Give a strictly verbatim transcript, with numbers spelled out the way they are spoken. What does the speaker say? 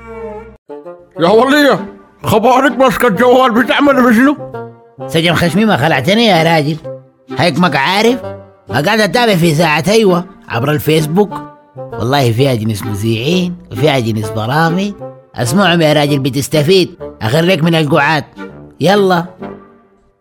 يا ولية خبارك ماسكة الجوال بتعمل شنو؟ سجن خشمي ما خلعتني يا راجل، هيك ما عارف قاعد اتابع في ساعة ايوه عبر الفيسبوك، والله فيها جنس مذيعين وفيها جنس برامج، اسمعهم يا راجل بتستفيد، اخريك من القعاد. يلا